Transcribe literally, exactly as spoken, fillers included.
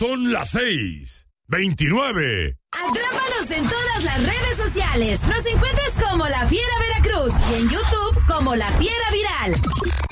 son las seis, veintinueve. Atrápanos en todas las redes sociales. Nos encuentras como La Fiera Veracruz y en YouTube como La Fiera Viral.